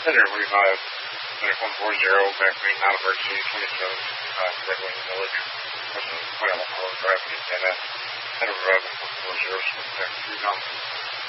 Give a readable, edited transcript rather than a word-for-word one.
Hey there, we've Clinic 140, back main non-emergency, 27, Red Wing Village. That's a 21 hour drive to get that. Head of 140, so back 3 down.